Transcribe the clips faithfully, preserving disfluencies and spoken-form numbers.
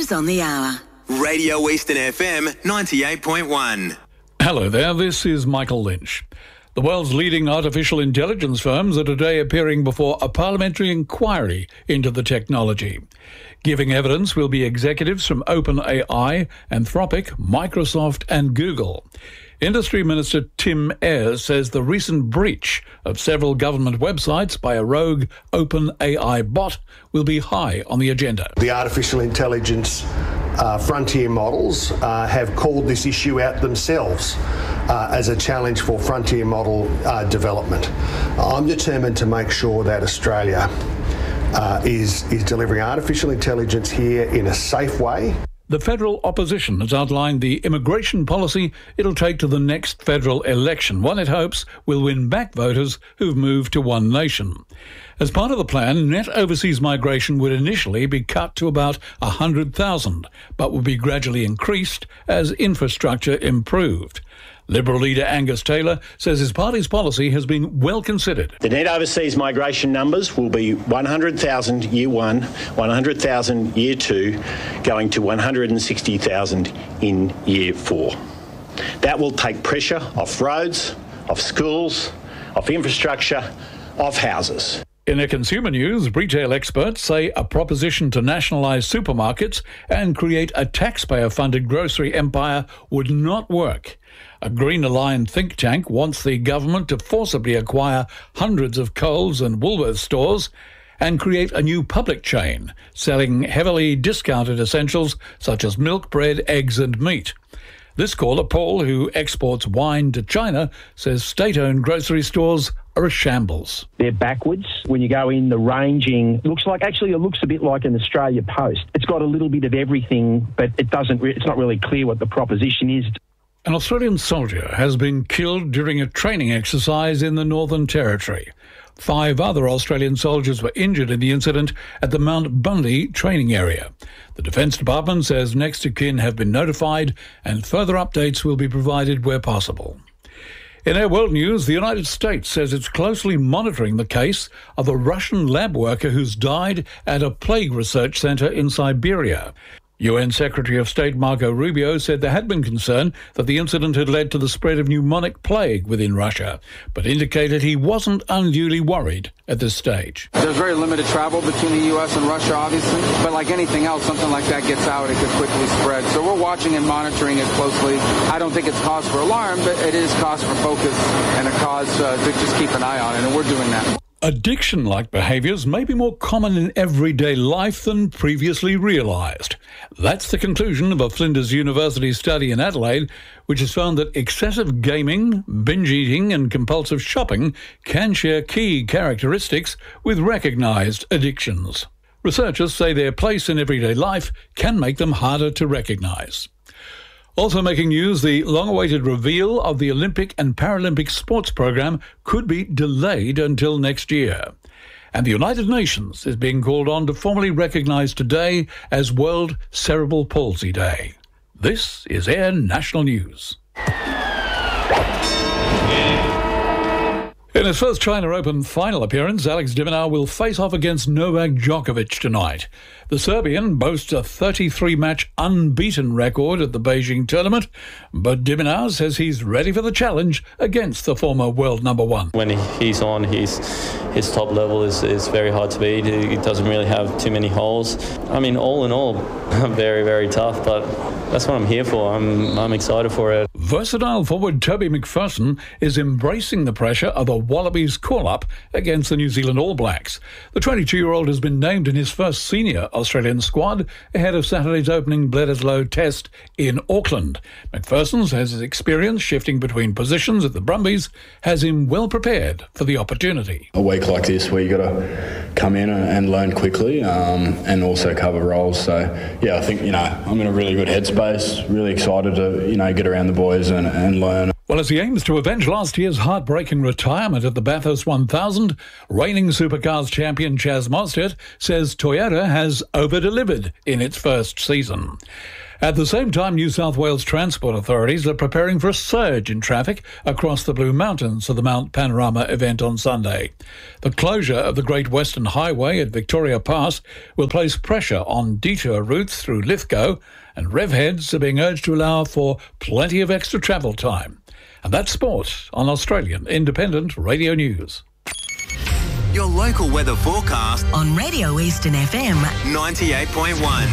News on the hour. Radio Eastern F M ninety-eight point one. Hello there, this is Michael Lynch. The world's leading artificial intelligence firms are today appearing before a parliamentary inquiry into the technology. Giving evidence will be executives from OpenAI, Anthropic, Microsoft and Google. Industry Minister Tim Ayres says the recent breach of several government websites by a rogue OpenAI bot will be high on the agenda. The artificial intelligence uh, frontier models uh, have called this issue out themselves uh, as a challenge for frontier model uh, development. I'm determined to make sure that Australia uh, is, is delivering artificial intelligence here in a safe way. The federal opposition has outlined the immigration policy it'll take to the next federal election, one it hopes will win back voters who've moved to One Nation. As part of the plan, net overseas migration would initially be cut to about one hundred thousand, but would be gradually increased as infrastructure improved. Liberal leader Angus Taylor says his party's policy has been well considered. The net overseas migration numbers will be one hundred thousand year one, one hundred thousand year two, going to one hundred sixty thousand in year four. That will take pressure off roads, off schools, off infrastructure, off houses. In their consumer news, retail experts say a proposition to nationalise supermarkets and create a taxpayer-funded grocery empire would not work. A Green-aligned think tank wants the government to forcibly acquire hundreds of Coles and Woolworths stores and create a new public chain selling heavily discounted essentials such as milk, bread, eggs and meat. This caller, Paul, who exports wine to China, says state-owned grocery stores are a shambles. They're backwards. When you go in, the ranging looks like, actually it looks a bit like an Australia Post. It's got a little bit of everything, but it doesn't. Re- it's not really clear what the proposition is. An Australian soldier has been killed during a training exercise in the Northern Territory. Five other Australian soldiers were injured in the incident at the Mount Bundy training area. The Defence Department says next of kin have been notified and further updates will be provided where possible. In our world news, the United States says it's closely monitoring the case of a Russian lab worker who's died at a plague research centre in Siberia. U N Secretary of State Marco Rubio said there had been concern that the incident had led to the spread of pneumonic plague within Russia, but indicated he wasn't unduly worried at this stage. There's very limited travel between the U S and Russia, obviously, but like anything else, something like that gets out, it could quickly spread. So we're watching and monitoring it closely. I don't think it's cause for alarm, but it is cause for focus and a cause uh, to just keep an eye on it, and we're doing that. Addiction-like behaviours may be more common in everyday life than previously realised. That's the conclusion of a Flinders University study in Adelaide, which has found that excessive gaming, binge eating and compulsive shopping can share key characteristics with recognised addictions. Researchers say their place in everyday life can make them harder to recognise. Also making news, the long-awaited reveal of the Olympic and Paralympic sports program could be delayed until next year. And the United Nations is being called on to formally recognise today as World Cerebral Palsy Day. This is Air National News. In his first China Open final appearance, Alex de Minaur will face off against Novak Djokovic tonight. The Serbian boasts a thirty-three match unbeaten record at the Beijing tournament, but de Minaur says he's ready for the challenge against the former world number one. When he's on, he's, his top level is, is very hard to beat. He doesn't really have too many holes. I mean, all in all, very, very tough, but that's what I'm here for. I'm, I'm excited for it. Versatile forward Toby McPherson is embracing the pressure of the Wallabies call-up against the New Zealand All Blacks. The twenty-two-year-old has been named in his first senior Australian squad ahead of Saturday's opening Bledisloe Test in Auckland. McPherson says his experience shifting between positions at the Brumbies has him well prepared for the opportunity. A week like this where you've got to come in and learn quickly um, and also cover roles. So, yeah, I think, you know, I'm in a really good headspace, really excited to, you know, get around the boys and, and learn. Well, as he aims to avenge last year's heartbreaking retirement at the Bathurst one thousand, reigning supercars champion Chaz Mostert says Toyota has over-delivered in its first season. At the same time, New South Wales transport authorities are preparing for a surge in traffic across the Blue Mountains for the Mount Panorama event on Sunday. The closure of the Great Western Highway at Victoria Pass will place pressure on detour routes through Lithgow, and rev heads are being urged to allow for plenty of extra travel time. And that's sport on Australian Independent Radio News. Your local weather forecast on Radio Eastern F M ninety-eight point one.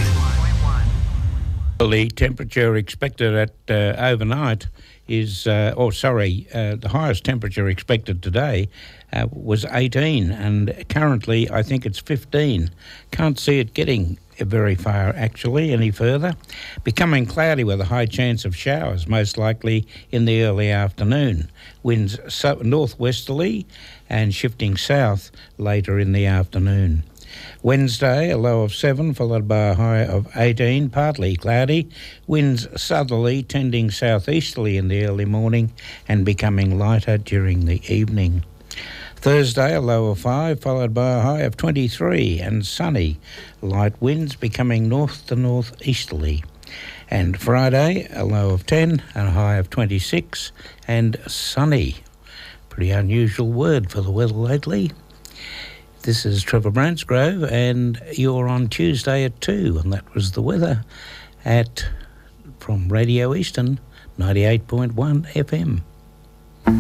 The temperature expected at uh, overnight is, uh, oh sorry, uh, the highest temperature expected today uh, was eighteen, and currently I think it's fifteen. Can't see it getting very far actually any further. Becoming cloudy with a high chance of showers, most likely in the early afternoon. Winds so- northwesterly and shifting south later in the afternoon. Wednesday, a low of seven, followed by a high of eighteen, partly cloudy. Winds southerly, tending southeasterly in the early morning and becoming lighter during the evening. Thursday, a low of five, followed by a high of twenty-three and sunny. Light winds becoming north to northeasterly. And Friday, a low of ten and a high of twenty-six and sunny. Pretty unusual word for the weather lately. This is Trevor Bransgrove, and you're on Tuesday at two, and that was the weather at from Radio Eastern ninety-eight point one F M.